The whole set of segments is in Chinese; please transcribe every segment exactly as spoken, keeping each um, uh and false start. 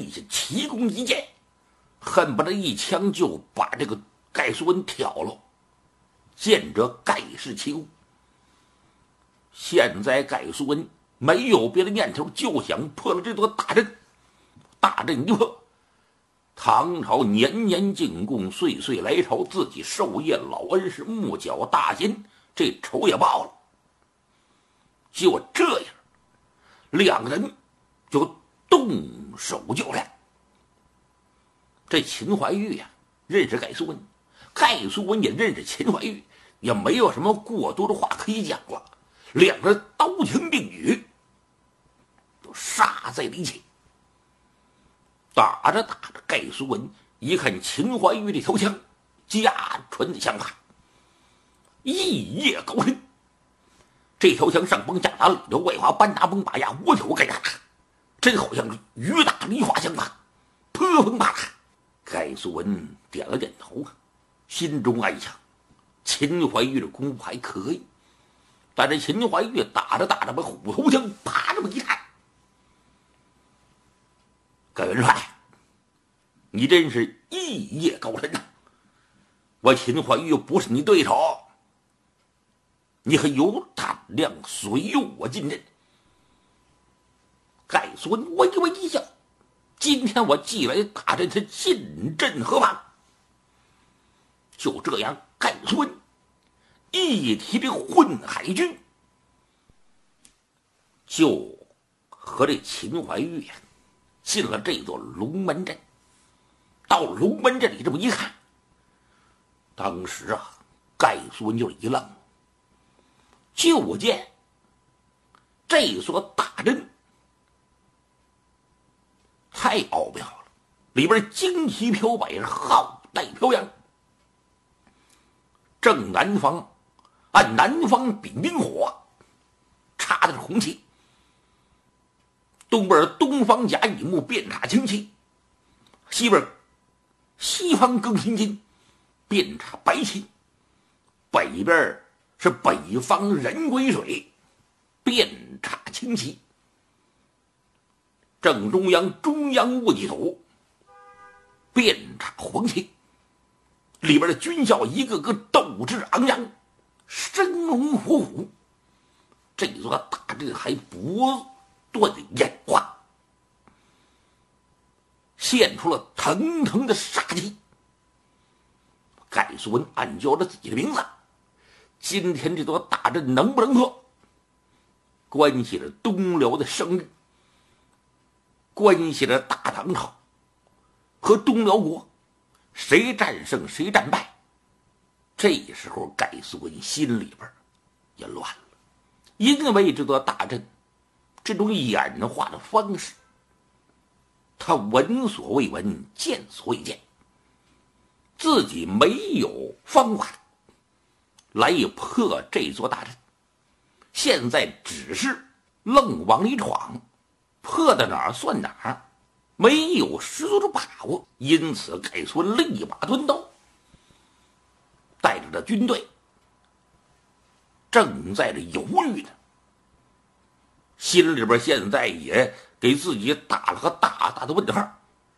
下奇功一箭，恨不得一枪就把这个盖苏文挑了。见者盖世奇功。现在盖苏文没有别的念头，就想破了这座大阵。大阵一破，唐朝年年进贡，岁岁来朝，自己授业老恩师，木角大仙，这仇也报了。就这样，两个人就动手较量。这秦怀玉呀、啊，认识盖苏文，盖苏文也认识秦怀玉，也没有什么过多的话可以讲了。两个人刀枪并举，都杀在了一起。打着打着，盖苏文一看秦怀玉这条枪，家传的枪法，一夜高深。这条枪上崩下打，里头外滑，半打崩把牙，窝头盖打，真好像是雨打梨花枪法，泼风啪啦。盖苏文点了点头，心中暗想：秦怀玉的功夫还可以。但是秦怀玉打着打着，把虎头枪啪这么一看，盖元帅，你真是一夜高深呐！我秦怀玉不是你对手，你还有胆量随我进阵？盖苏文微微一笑，今天我既来打阵，是进阵何妨？就这样，盖苏文一提这混海军，就和这秦怀玉呀进了这座龙门阵。到龙门阵里这么一看，当时啊，盖苏文就一愣，就见这所大阵太奥妙了，里边旌旗飘摆，浩带飘扬。正南方按南方丙丁火插的是红旗，东边东方甲乙木遍插青旗，西边西方庚辛金遍插白旗，北边是北方壬癸水遍插青旗，正中央中央戊己土遍插黄旗。里边的军校一个个斗志昂扬，生龙活虎。这座大阵还不断的演化，现出了腾腾的杀机。盖苏文暗叫着自己的名字，今天这座大阵能不能破，关系着东辽的声誉，关系着大唐朝和东辽国谁战胜谁战败。这时候盖苏文心里边也乱了，因为这座大阵这种演化的方式，他闻所未闻，见所未见，自己没有方法来破这座大阵，现在只是愣往里闯，破到哪儿算哪儿，没有十足的把握。因此盖苏文立马蹲刀，带着这军队正在这犹豫呢，心里边现在也给自己打了个大大的问号，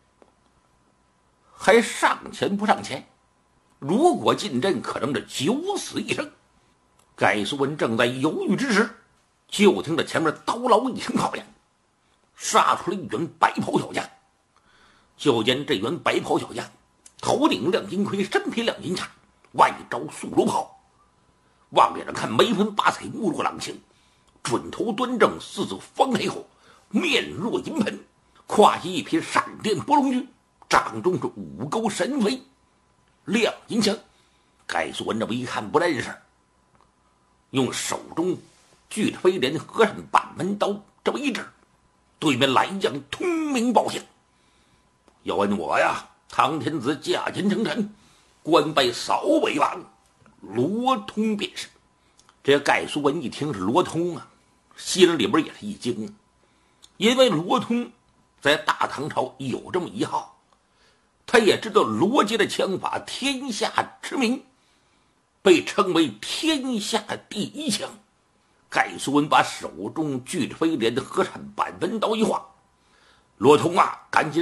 还上前不上前？如果进阵，可能是九死一生。盖苏文正在犹豫之时，就听着前面刀牢一声号响，杀出了一员白袍小将。就见这员白袍小将头顶亮金盔，身披亮金甲，外着素罗袍，往脸上看眉分八彩，目若朗晴，准头端正，四足方黑口，面若银盆，胯下一匹闪电波龙驹，掌中是五钩神飞亮银枪。盖苏文这么一看不认识，用手中巨飞镰和尚板门刀这么一指，对面来将通明报信，要问我呀，唐天子驾前称臣，官拜扫尾王，罗通便是。这盖苏文一听是罗通啊，心里边也是一惊，因为罗通在大唐朝有这么一号，他也知道罗杰的枪法天下驰名，被称为天下第一枪。盖苏文把手中巨飞镰的和善板门刀一晃，罗通啊，赶紧